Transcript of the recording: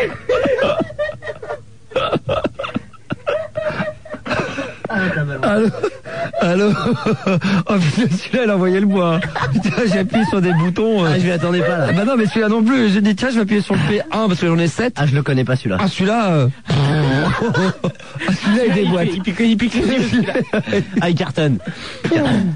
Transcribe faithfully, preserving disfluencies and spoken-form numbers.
Allô, allô. Oh putain, celui-là, il a envoyé le bois. Putain, j'ai appuyé sur des boutons. Ah, je m'y attendais pas là. Ah bah non, mais celui-là non plus. J'ai dit tiens, je vais appuyer sur le P un parce que j'en ai sept. Ah, je le connais pas celui-là. Ah celui-là. Euh... ah celui-là il déboîte. Il pique, il pique les yeux. Ah, il cartonne.